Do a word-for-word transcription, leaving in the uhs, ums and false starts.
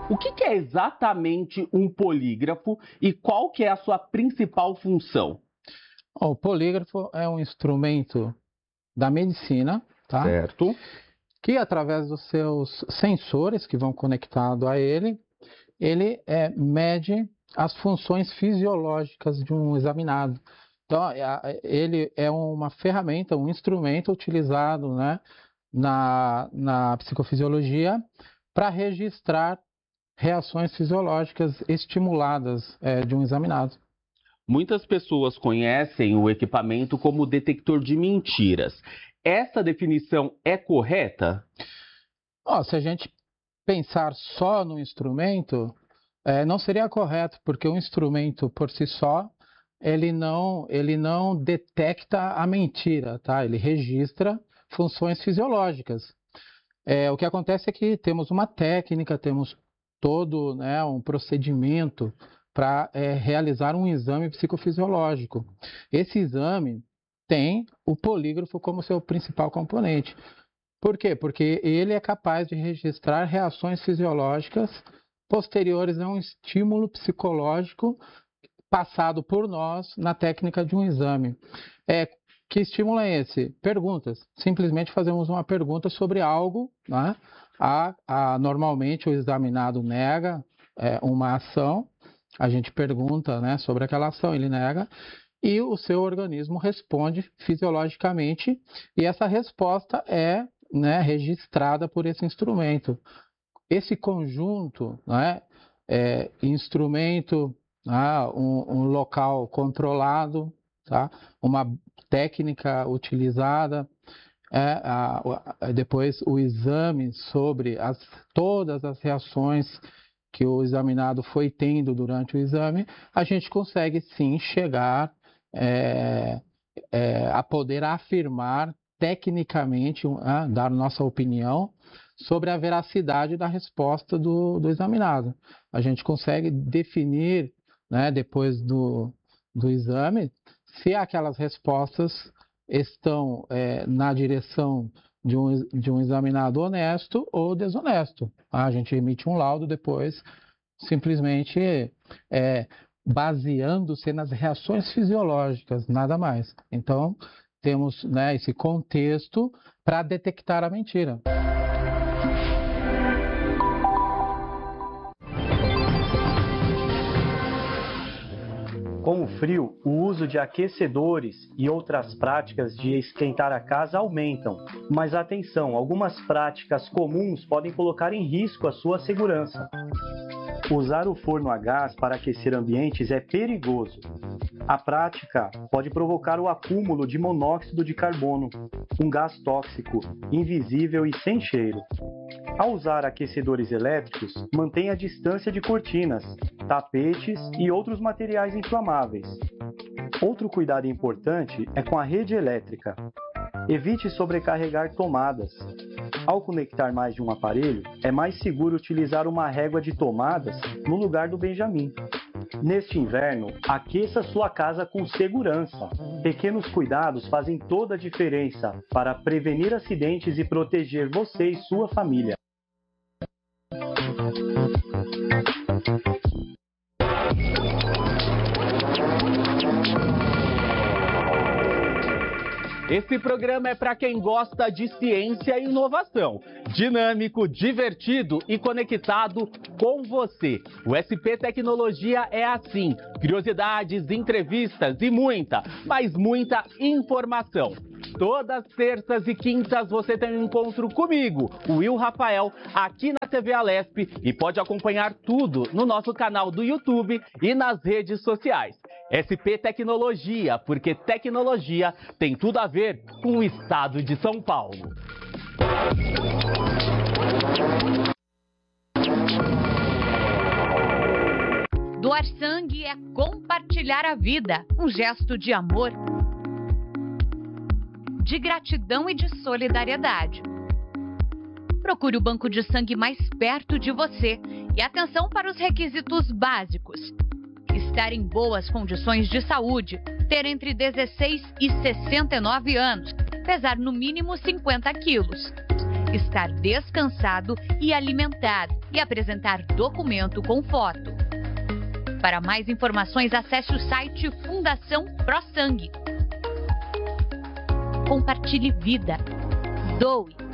O que, que é exatamente um polígrafo e qual que é a sua principal função? O polígrafo é um instrumento da medicina, tá? Certo. Que através dos seus sensores que vão conectados a ele, ele é, mede as funções fisiológicas de um examinado. Então, ele é uma ferramenta, um instrumento utilizado, né, na, na psicofisiologia para registrar reações fisiológicas estimuladas é, de um examinado. Muitas pessoas conhecem o equipamento como detector de mentiras. Essa definição é correta? Oh, se a gente pensar só no instrumento, é, não seria correto, porque o instrumento por si só, ele não, ele não detecta a mentira, tá? Ele registra funções fisiológicas. É, o que acontece é que temos uma técnica, temos todo, né, um procedimento para é, realizar um exame psicofisiológico. Esse exame tem o polígrafo como seu principal componente. Por quê? Porque ele é capaz de registrar reações fisiológicas posteriores a um estímulo psicológico passado por nós na técnica de um exame. É, que estímulo é esse? Perguntas. Simplesmente fazemos uma pergunta sobre algo, né? a, a, normalmente o examinado nega é, uma ação, a gente pergunta, né, sobre aquela ação, ele nega, e o seu organismo responde fisiologicamente, e essa resposta é, né, registrada por esse instrumento. Esse conjunto, né, é, instrumento, ah, um, um local controlado, tá, uma técnica utilizada, é, a, a, depois o exame sobre as, todas as reações que o examinado foi tendo durante o exame, a gente consegue sim chegar é, é, a poder afirmar tecnicamente, uh, dar nossa opinião sobre a veracidade da resposta do, do examinado. A gente consegue definir, né, depois do, do exame, se aquelas respostas estão é, na direção de um, de um examinado honesto ou desonesto. A gente emite um laudo depois, simplesmente é, baseando-se nas reações fisiológicas, nada mais. Então, temos, né, esse contexto para detectar a mentira. Com o frio, o uso de aquecedores e outras práticas de esquentar a casa aumentam. Mas atenção, algumas práticas comuns podem colocar em risco a sua segurança. Usar o forno a gás para aquecer ambientes é perigoso. A prática pode provocar o acúmulo de monóxido de carbono, um gás tóxico, invisível e sem cheiro. Ao usar aquecedores elétricos, mantenha a distância de cortinas, tapetes e outros materiais inflamáveis. Outro cuidado importante é com a rede elétrica. Evite sobrecarregar tomadas. Ao conectar mais de um aparelho, é mais seguro utilizar uma régua de tomadas no lugar do Benjamin. Neste inverno, aqueça sua casa com segurança. Pequenos cuidados fazem toda a diferença para prevenir acidentes e proteger você e sua família. Esse programa é para quem gosta de ciência e inovação. Dinâmico, divertido e conectado com você. O S P Tecnologia é assim. Curiosidades, entrevistas e muita, mas muita informação. Todas terças e quintas você tem um encontro comigo, o Will Rafael, aqui na T V Alesp, e pode acompanhar tudo no nosso canal do YouTube e nas redes sociais. S P Tecnologia, porque tecnologia tem tudo a ver com o estado de São Paulo. Doar sangue é compartilhar a vida, um gesto de amor, de gratidão e de solidariedade. Procure o banco de sangue mais perto de você e atenção para os requisitos básicos. Estar em boas condições de saúde, ter entre dezesseis e sessenta e nove anos, pesar no mínimo cinquenta quilos. estar descansado e alimentado e apresentar documento com foto. Para mais informações, acesse o site Fundação ProSangue. Compartilhe vida. Doe.